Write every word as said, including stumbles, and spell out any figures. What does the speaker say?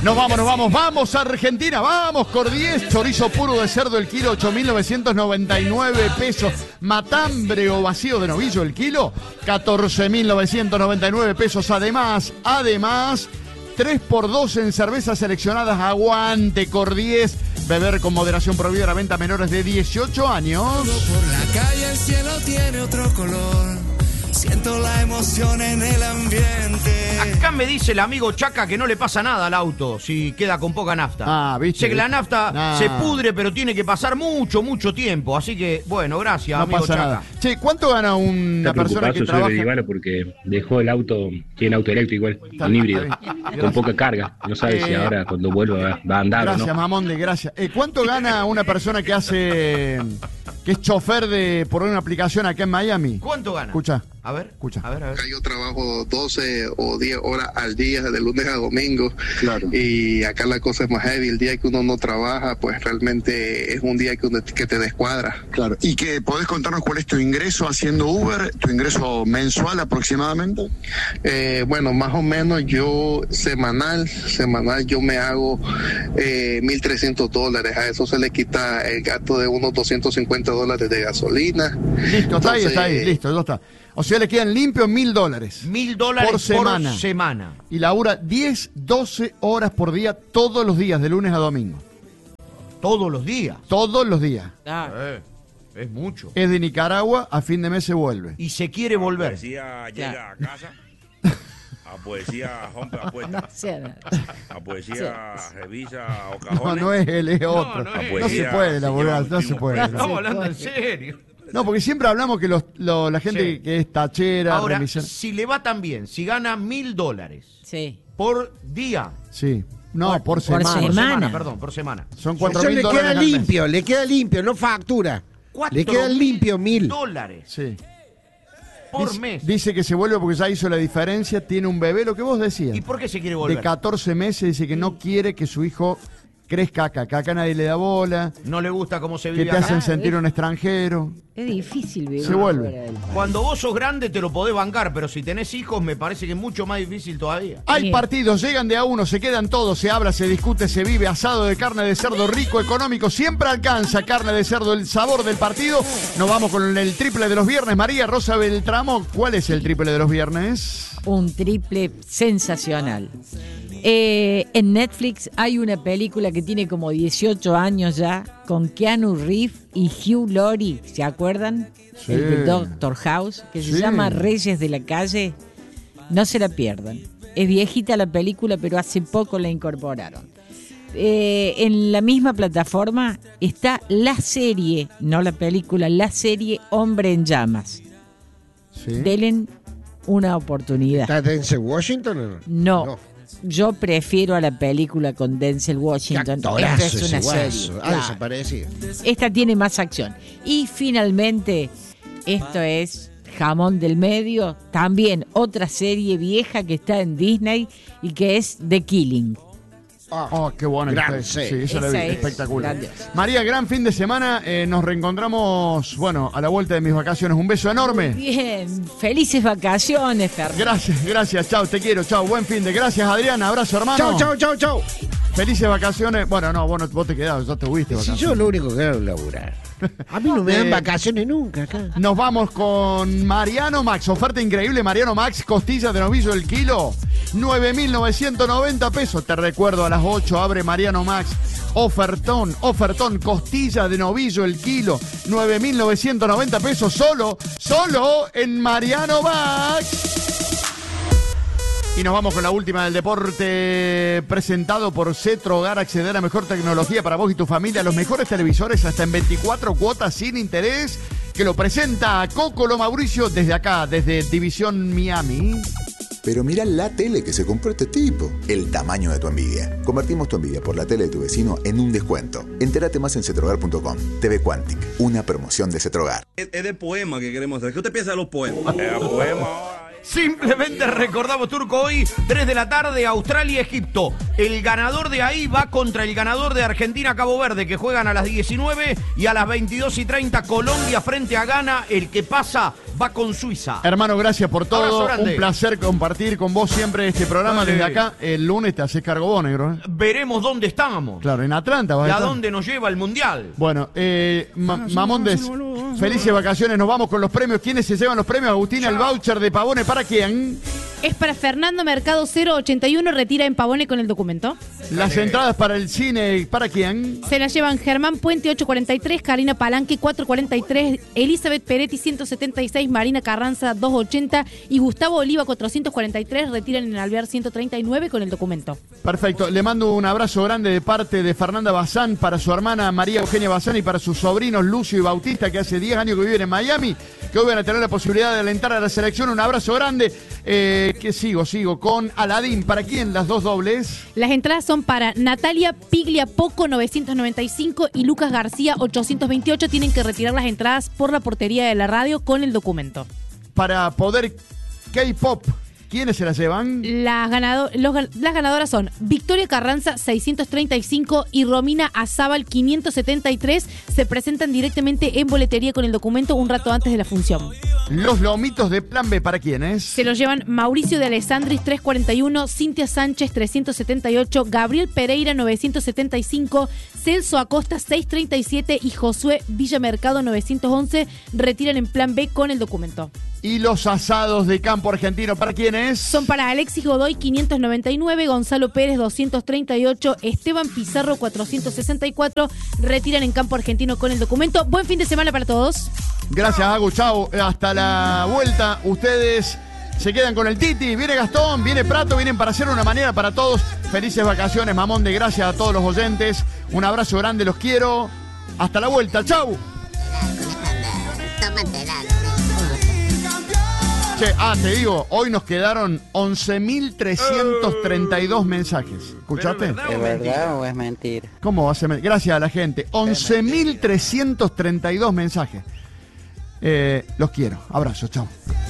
Nos vamos, nos vamos, vamos a Argentina, vamos, Cordiés, chorizo puro de cerdo el kilo, ocho mil novecientos noventa y nueve pesos. Matambre o vacío de novillo el kilo, catorce mil novecientos noventa y nueve pesos. Además, además, tres por dos en cervezas seleccionadas. Aguante, Cordiés. Beber con moderación, prohibida la venta a menores de dieciocho años. Por la calle el cielo tiene otro color. Siento la emoción en el ambiente. Acá me dice el amigo Chaca que no le pasa nada al auto si queda con poca nafta. Ah, ¿viste? Sé que la nafta nah. se pudre, pero tiene que pasar mucho, mucho tiempo. Así que, bueno, gracias, No amigo pasa Chaca. nada. Che, ¿cuánto gana una Está persona preocupado, que soy trabaja? Bedivalo porque dejó el auto, tiene auto eléctrico igual, Está- un híbrido, está bien. con poca carga. No sabe Eh, si ahora cuando vuelva va, va a andar Gracias, o no. mamón de gracias. Eh, ¿Cuánto gana una persona que hace, que es chofer de por una aplicación acá en Miami? ¿Cuánto gana? Escucha. A ver, Escucha. A ver, a ver. Acá yo trabajo doce o diez horas al día, de lunes a domingo. Claro. Y acá la cosa es más heavy. El día que uno no trabaja, pues realmente es un día que, uno, que te descuadra. Claro. ¿Y que podés contarnos cuál es tu ingreso haciendo Uber, tu ingreso mensual aproximadamente? Eh, bueno, más o menos yo semanal, semanal yo me hago eh, mil trescientos dólares. A eso se le quita el gasto de unos doscientos cincuenta dólares de gasolina. Listo, está ahí, Entonces, está ahí, listo, ya está. O sea, le quedan limpios mil dólares. Mil dólares por semana. por semana. Y labura diez, doce horas por día, todos los días, de lunes a domingo. Todos los días. Todos los días. Eh, es mucho. Es de Nicaragua, a fin de mes se vuelve. Y se quiere volver. Poesía llega a casa, a poesía rompe la puerta, No sea nada. a poesía revisa o No, cajones. no es él, es otro. no No, es se él. puede laburar, no se Señor, puede. No, No, estamos hablando en serio. No, porque siempre hablamos que los, lo- la gente Sí. que es tachera, Ahora, remisera- si le va tan bien, si gana mil dólares Sí. por día. Sí. No, por, por semana. Por semana. semana, perdón, por semana. Son cuatro Eso mil le dólares queda al mes. limpio, le queda limpio, no factura. Cuatro Le quedan limpio mil. dólares Sí. por dice, mes. Dice que se vuelve porque ya hizo la diferencia, tiene un bebé, lo que vos decías. ¿Y por qué se quiere De volver? catorce meses, dice que no quiere que su hijo crezca acá. Que acá nadie le da bola, No le gusta cómo se que vive te acá. hacen sentir un extranjero. Es difícil vivir. Se vuelve. fuera del país. Cuando vos sos grande te lo podés bancar, pero si tenés hijos me parece que es mucho más difícil todavía. Hay Bien. partidos, llegan de a uno, se quedan todos, se habla, se discute, se vive. Asado de carne de cerdo rico, económico, siempre alcanza carne de cerdo, el sabor del partido. Nos vamos con el triple de los viernes. María Rosa Beltramo, ¿cuál es el triple de los viernes? Un triple sensacional. Eh, en Netflix hay una película que tiene como dieciocho años ya, con Keanu Reeves y Hugh Laurie, ¿se acuerdan? Sí. El de Doctor House, que se Sí. llama Reyes de la Calle. No se la pierdan. Es viejita la película, pero hace poco la incorporaron. Eh, en la misma plataforma está la serie, no la película, la serie Hombre en Llamas. Sí. Denle una oportunidad. ¿Está Denzel Washington o no? No. Yo prefiero a la película con Denzel Qué Washington. actorazo Esta es una ese guaso. serie. Ha claro. desaparecido. Esta tiene más acción. Y finalmente, esto es Jamón del Medio, también otra serie vieja que está en Disney y que es The Killing. Oh, qué bueno. Gran que está. serie. Sí, eso la vi, Esa es espectacular. grandiosa. María, gran fin de semana. Eh, nos reencontramos, bueno, a la vuelta de mis vacaciones. Un beso enorme. Bien, felices vacaciones, Fernando. Gracias, gracias. Chao, te quiero. Chao, buen fin de. Gracias, Adrián. Abrazo, hermano. Chau, chau, chau, chau. Felices vacaciones. Bueno, no, vos, no, vos te quedás, ya te tuviste Si vacaciones. yo lo único que hago es laburar. A mí no me dan Eh, vacaciones nunca acá. Nos vamos con Mariano Max. Oferta increíble, Mariano Max. Costilla de novillo el kilo. nueve mil novecientos noventa pesos. Te recuerdo, a las ocho abre Mariano Max. Ofertón, ofertón. Costilla de novillo el kilo. nueve mil novecientos noventa pesos. Solo, solo en Mariano Max. Y nos vamos con la última del deporte, presentado por Cetro Hogar. Acceder a mejor tecnología para vos y tu familia, los mejores televisores hasta en veinticuatro cuotas sin interés, que lo presenta Cocolo Mauricio desde acá, desde División Miami. Pero mirá la tele que se compró este tipo. El tamaño de tu envidia. Convertimos tu envidia por la tele de tu vecino en un descuento. Entérate más en cetrogar punto com. T V Quantic, una promoción de Cetrogar. Es, es de poema que queremos hacer. ¿Qué usted piensa de los poemas? Eh, poema ahora. Simplemente recordamos, Turco, hoy, tres de la tarde, Australia-Egipto. El ganador de ahí va contra el ganador de Argentina-Cabo Verde, que juegan a las diecinueve, y a las veintidós y treinta, Colombia frente a Ghana. El que pasa va con Suiza. Hermano, gracias por Abrazo todo. grande. Un placer compartir con vos siempre este programa. Dale. Desde acá, el lunes te haces cargo vos, negro. ¿eh? Veremos dónde estamos. Claro, en Atlanta vas ¿Y a a estar. dónde nos lleva el Mundial? Bueno, eh, Ma- Mamondes, felices vacaciones. Nos vamos con los premios. ¿Quiénes se llevan los premios? Agustina, el voucher de Pavone, ¿para quién? Es para Fernando Mercado cero ochenta y uno, retira en Pavone con el documento. Las entradas para el cine, ¿para quién? Se las llevan Germán Puente ochocientos cuarenta y tres, Karina Palanque cuatrocientos cuarenta y tres, Elizabeth Peretti ciento setenta y seis, Marina Carranza doscientos ochenta y Gustavo Oliva cuatrocientos cuarenta y tres, retiran en Alvear ciento treinta y nueve con el documento. Perfecto. Le mando un abrazo grande de parte de Fernanda Bazán para su hermana María Eugenia Bazán y para sus sobrinos Lucio y Bautista, que hace diez años que viven en Miami, que hoy van a tener la posibilidad de alentar a la selección. Un abrazo grande. Eh, que sigo, sigo con Aladín. ¿Para quién las dos dobles? Las entradas son para Natalia Piglia Poco novecientos noventa y cinco y Lucas García ochocientos veintiocho. Tienen que retirar las entradas por la portería de la radio con el documento. Para poder K-Pop, ¿quiénes se las llevan? Las, ganado- los gan- las ganadoras son Victoria Carranza seiscientos treinta y cinco y Romina Azábal quinientos setenta y tres. Se presentan directamente en boletería con el documento un rato antes de la función. Los lomitos de Plan B, ¿para quiénes? Se los llevan Mauricio de Alessandris trescientos cuarenta y uno, Cintia Sánchez trescientos setenta y ocho, Gabriel Pereira novecientos setenta y cinco, Celso Acosta seiscientos treinta y siete y Josué Villamercado novecientos once. Retiran en Plan B con el documento. Y los asados de campo argentino, ¿para quiénes? Son para Alexis Godoy quinientos noventa y nueve, Gonzalo Pérez doscientos treinta y ocho, Esteban Pizarro cuatrocientos sesenta y cuatro. Retiran en campo argentino con el documento. Buen fin de semana para todos. Gracias, Agus. Chau. Hasta la vuelta. Ustedes se quedan con el Titi. Viene Gastón, viene Prato, vienen para hacer una manera para todos. Felices vacaciones, mamón de gracias a todos los oyentes. Un abrazo grande, los quiero. Hasta la vuelta. Chau. Che, ah, te digo, hoy nos quedaron once mil trescientos treinta y dos mensajes. ¿Escuchaste? ¿Es verdad o es mentira? ¿Cómo va a ser? Gracias a la gente. once mil trescientos treinta y dos mensajes. Eh, los quiero. Abrazo, chao.